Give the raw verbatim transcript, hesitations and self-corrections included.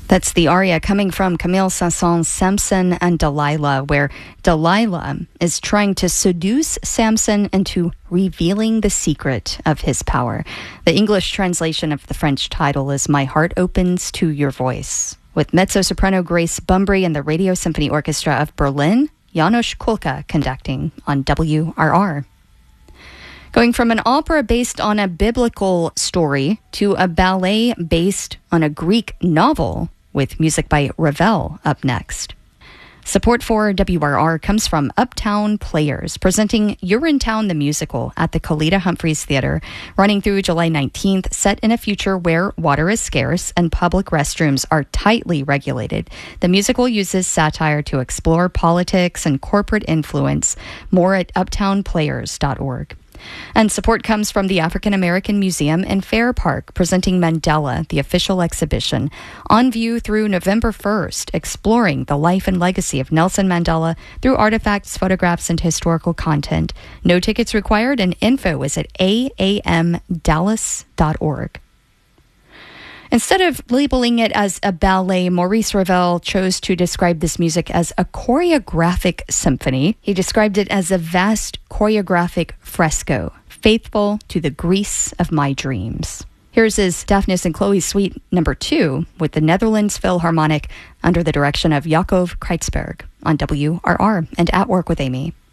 That's the aria coming from Camille Saint-Saëns' Samson and Delilah, where Delilah is trying to seduce Samson into revealing the secret of his power. The English translation of the French title is My Heart Opens to Your Voice, with mezzo-soprano Grace Bumbry and the Radio Symphony Orchestra of Berlin, Janusz Kulka conducting on W R R. Going from an opera based on a biblical story to a ballet based on a Greek novel, with music by Ravel up next. Support for W R R comes from Uptown Players, presenting Urinetown the Musical at the Kalita Humphreys Theater, running through July nineteenth, set in a future where water is scarce and public restrooms are tightly regulated. The musical uses satire to explore politics and corporate influence. More at uptown players dot org. And support comes from the African American Museum in Fair Park, presenting Mandela, the official exhibition, on view through November first, exploring the life and legacy of Nelson Mandela through artifacts, photographs, and historical content. No tickets required, and info is at a a m dallas dot org. Instead of labeling it as a ballet, Maurice Ravel chose to describe this music as a choreographic symphony. He described it as a vast choreographic fresco, faithful to the Greece of my dreams. Here's his Daphnis and Chloe Suite number two with the Netherlands Philharmonic under the direction of Jacob Kreitzberg on W R R and At Work with Amy.